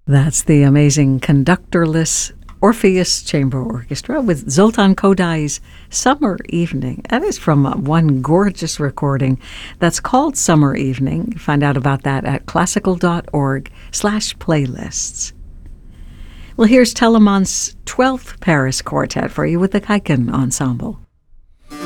That's the amazing conductorless Orpheus Chamber Orchestra with Zoltan Kodai's Summer Evening. That is from one gorgeous recording that's called Summer Evening. Find out about that at classical.org/playlists. Well, here's Telemann's 12th Paris Quartet for you with the Kaiken Ensemble.